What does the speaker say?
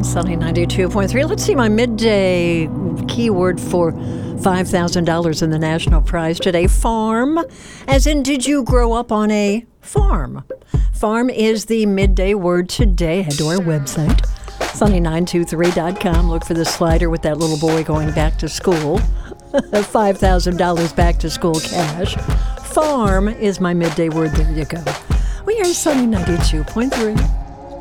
Sunny 92.3. Let's see my midday keyword for $5,000 in the national prize today. Farm, as in did you grow up on a farm? Farm is the midday word today. Head to our website, sunny923.com. Look for the slider with that little boy going back to school. $5,000 back to school cash. Farm is my midday word. There you go. We are Sunny 92.3.